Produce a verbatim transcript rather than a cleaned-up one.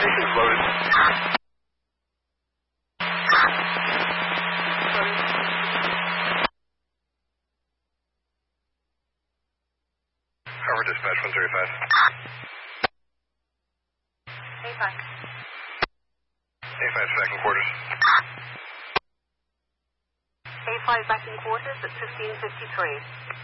Station's loaded. Cover dispatch one thirty-five. A five. A five back in quarters. A five back in quarters at fifteen fifty-three.